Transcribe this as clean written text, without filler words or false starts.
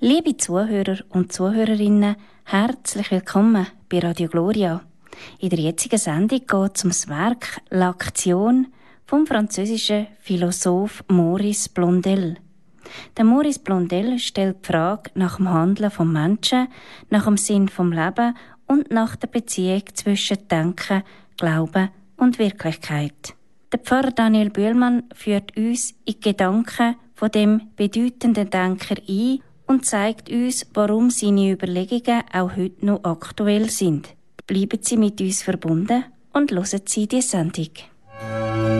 Liebe Zuhörer und Zuhörerinnen, herzlich willkommen bei Radio Gloria. In der jetzigen Sendung geht es um das Werk «L'Action» vom französischen Philosoph Maurice Blondel. Der Maurice Blondel stellt die Frage nach dem Handeln des Menschen, nach dem Sinn des Lebens und nach der Beziehung zwischen Denken, Glauben und Wirklichkeit. Der Pfarrer Daniel Bühlmann führt uns in die Gedanken von dem bedeutenden Denker ein und zeigt uns, warum seine Überlegungen auch heute noch aktuell sind. Bleiben Sie mit uns verbunden und hören Sie die Sendung.